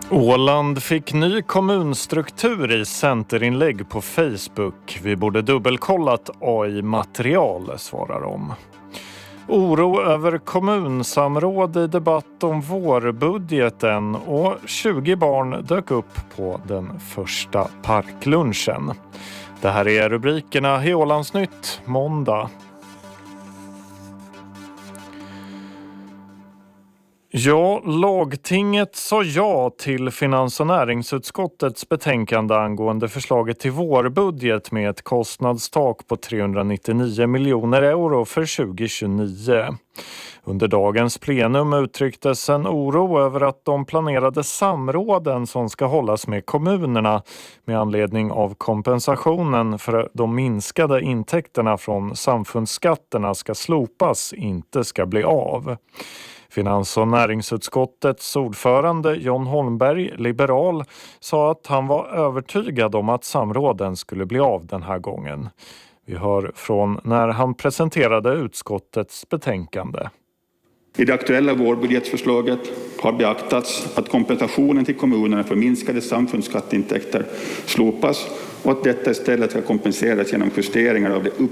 Åland fick ny kommunstruktur i centerinlägg på Facebook. Vi borde dubbelkollat AI-material, svarar de. Oro över kommunsamråd i debatt om vårbudgeten och 20 barn dök upp på den första parklunchen. Det här är rubrikerna i Ålandsnytt måndag. Ja, lagtinget sa ja till finans- och näringsutskottets betänkande angående förslaget till vårbudget med ett kostnadstak på 399 miljoner euro för 2029. Under dagens plenum uttrycktes en oro över att de planerade samråden som ska hållas med kommunerna med anledning av kompensationen för de minskade intäkterna från samfundsskatterna ska slopas inte ska bli av. Finans- och näringsutskottets ordförande John Holmberg, liberal, sa att han var övertygad om att samråden skulle bli av den här gången. Vi hör från när han presenterade utskottets betänkande. I det aktuella vårbudgetförslaget har beaktats att kompensationen till kommunerna för minskade samfundsskatteintäkter slopas och att detta istället ska kompenseras genom justeringar av det